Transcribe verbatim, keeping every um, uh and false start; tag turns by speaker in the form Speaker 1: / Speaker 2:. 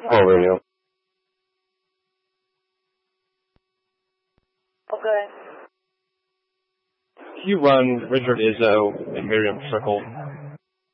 Speaker 1: Oh, radio.
Speaker 2: Okay.
Speaker 1: Can you run Richard Izzo and Miriam Trickle